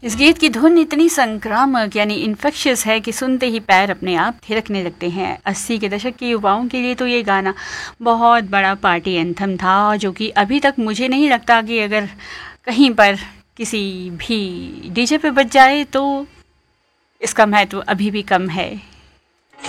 इस गीत की धुन इतनी संक्रामक यानी इन्फेक्शियस है कि सुनते ही पैर अपने आप थिरकने लगते हैं। 80 के दशक के युवाओं के लिए तो ये गाना बहुत बड़ा पार्टी एंथम था, जो कि अभी तक मुझे नहीं लगता कि अगर कहीं पर किसी भी डीजे पे बज जाए तो इसका महत्व अभी भी कम है।